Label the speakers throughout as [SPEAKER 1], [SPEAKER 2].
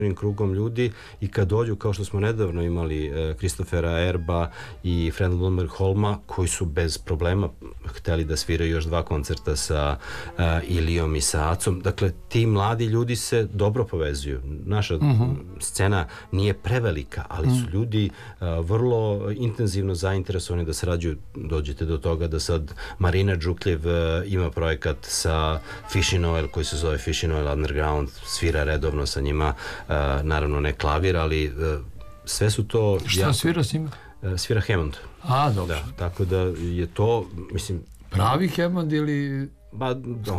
[SPEAKER 1] krugom ljudi i kad dođu, kao što smo nedavno imali Kristofera Erba i Freda Lundberg-Holma, koji su bez problema hteli da sviraju još 2 koncerta sa Ilijom i sa Acom. Dakle, ti mladi ljudi se dobro povezuju. Naša scena nije prevelika, ali su ljudi vrlo intenzivno zainteresovani da sarađuju. Dođete do toga da sad Marina Đukljev ima projekat sa Fishin Oil koji se zove Fishin Oil Underground, svira redovno sa njima, naravno ne klavir, ali sve su to...
[SPEAKER 2] Šta svira s njima?
[SPEAKER 1] Svira Hammond.
[SPEAKER 2] A, dobro.
[SPEAKER 1] Da, tako da je to, mislim...
[SPEAKER 2] Pravi Hammond ili...
[SPEAKER 1] Ba,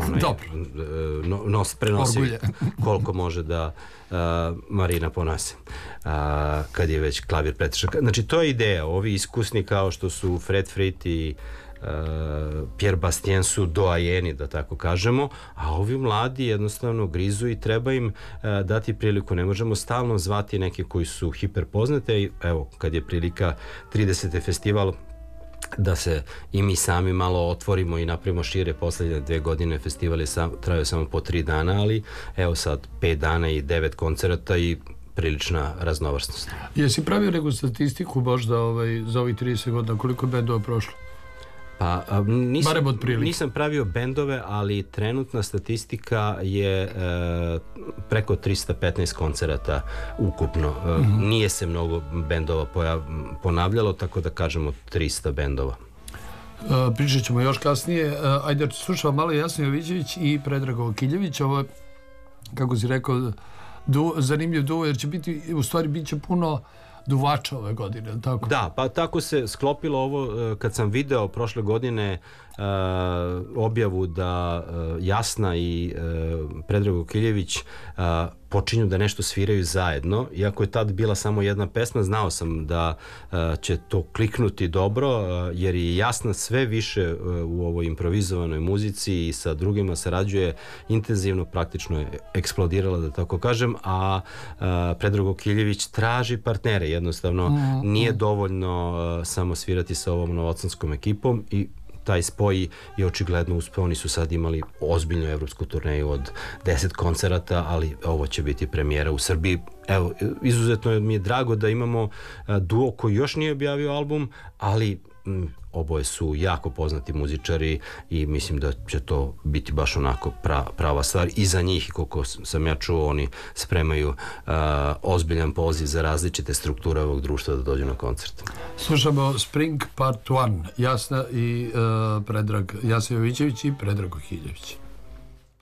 [SPEAKER 1] prenosi koliko može da Marina ponose kad je već klavir pretešak. Znači, to je ideja. Ovi iskusni kao što su Fred Frith i Pierre Bastien su doajeni, da tako kažemo, a ovi mladi jednostavno grizu i treba im dati priliku. Ne možemo stalno zvati neke koji su hiperpoznate. Evo, kad je prilika 30. festival, da se i mi sami malo otvorimo i napravimo šire. Poslednje 2 godine festivali traju samo po 3 dana, ali evo sad 5 dana i 9 koncerata i prilična raznovrsnost.
[SPEAKER 2] Jesi pravio neku statistiku možda za ovih 30 godina, koliko je bendova prošlo?
[SPEAKER 1] Pa nisam pravio bendove, ali trenutna statistika je preko 315 koncerata ukupno. Nije se mnogo bendova ponavljalo, tako da kažemo 300 bendova.
[SPEAKER 2] Pričat ćemo još kasnije. Ajde, slušamo malo Jasna Jovićević i Predraga Okiljević. Ovo je, kako si rekao, zanimljiv duo, jer će biti, u stvari, bit će puno duvača ove godine, tako?
[SPEAKER 1] Da, pa tako se sklopilo ovo kad sam video prošle godine objavu da Jasna i Predrag Okiljević počinju da nešto sviraju zajedno. Iako je tad bila samo jedna pesma, znao sam da će to kliknuti dobro, jer je Jasna sve više u ovoj improvizovanoj muzici i sa drugima sarađuje intenzivno, praktično je eksplodirala, da tako kažem, a Predrag Okiljević traži partnere, jednostavno nije dovoljno samo svirati sa ovom novosadskom ekipom i taj spoj je očigledno uspeo. Oni su sad imali ozbiljnu evropsku turneju od 10 koncerata, ali ovo će biti premijera u Srbiji. Evo, izuzetno mi je drago da imamo duo koji još nije objavio album, ali oboje su jako poznati muzičari i mislim da će to biti baš onako prava stvar i za njih. Koliko sam ja čuo, oni spremaju ozbiljan poziv za različite strukture ovog društva da dođu na koncert.
[SPEAKER 2] Slušamo Spring Part 1, Jasna i Jasna Jovićević i Predrag Okiljević.